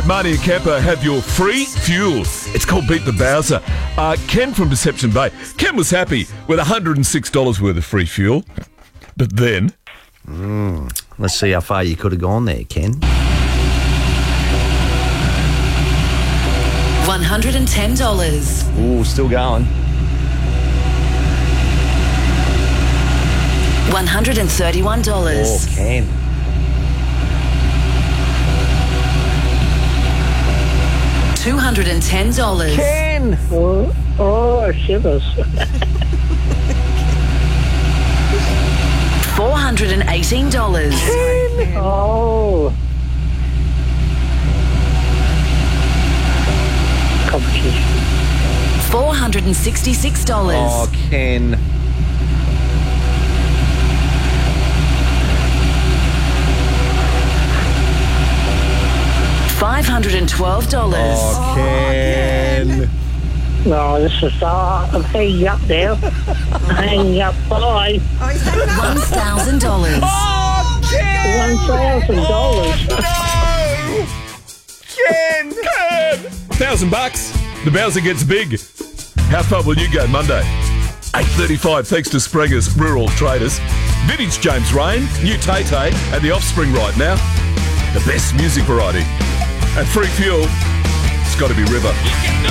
Marnie and Kemper have your free fuel. It's called Beat the Bowser. Ken from Deception Bay. Ken was happy with $106 worth of free fuel. But then... Let's see how far you could have gone there, Ken. $110. Ooh, still going. $131. Oh, Ken. $210. Ken! Oh, shivers. $418. Oh. Competition. $466. Oh, Ken. $512. Oh, Ken. No, this is, I'm hanging up now. I'm hanging up. Bye. $1,000. Oh, Ken! $1,000. No! Ken! $1,000. The Bowser gets big. How far will you go Monday? 8:35 thanks to Sprenger's Rural Traders. Vintage James Rain, New Tay Tay and The Offspring right now. The best music variety. And free fuel, it's got to be River.